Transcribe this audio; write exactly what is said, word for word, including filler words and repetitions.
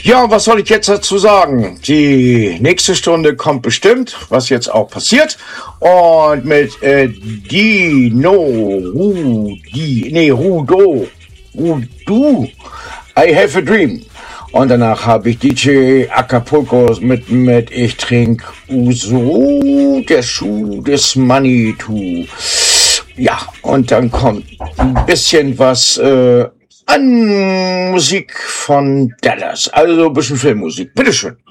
Ja, was soll ich jetzt dazu sagen? Die nächste Stunde kommt bestimmt, was jetzt auch passiert. Und mit äh, Dino, Ru, die, nee, Rudo, Rudu, I Have a Dream. Und danach habe ich D J Acapulco mit, mit Ich trink Uso, der Schuh des Manitou. Ja, und dann kommt ein bisschen was äh, an Musik von Dallas. Also ein bisschen Filmmusik. Bitteschön.